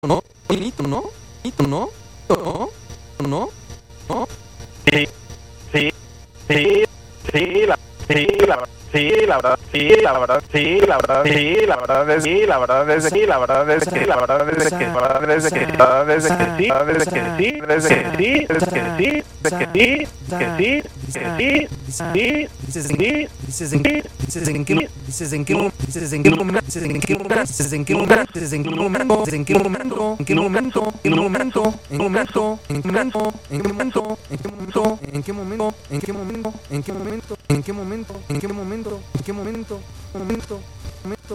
no, bonito, ¿no? Bonito, ¿no? ¿No? ¿No? ¿No? Sí, sí, sí, sí, la verdad, sí, la verdad, sí, la verdad, sí, la verdad es sí, la verdad es sí, la verdad es que, la verdad es que, la verdad es que, la verdad es que sí, la verdad es que sí, es que sí, es que sí, es que sí, que sí, que sí, sí, Dices sí, dices en qué dices en qué dices en qué dices en qué momento dices en qué momento dices en qué momento dices en qué momento dices en qué momento en qué momento en qué momento en qué momento en qué momento en qué momento en qué momento en qué momento en qué momento en qué momento en qué momento en qué momento en qué momento momento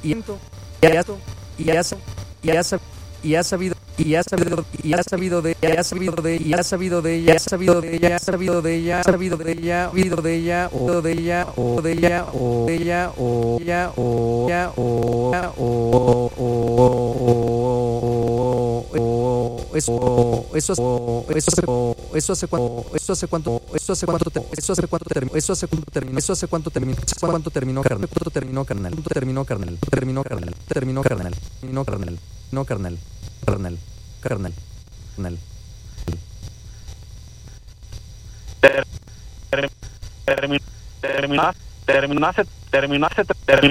y ya y has sabido y has sabido y has sabido de y has sabido de y has sabido de y has sabido de ella has sabido de ella has sabido de ella sabido de ella o de ella o de ella o de ella o ella o ella o eso hace cuánto terminó carnal. Terminó hace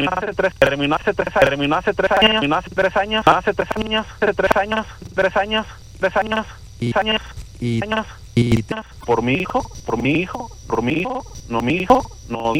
3 años Y por mi hijo, no mi hijo, nos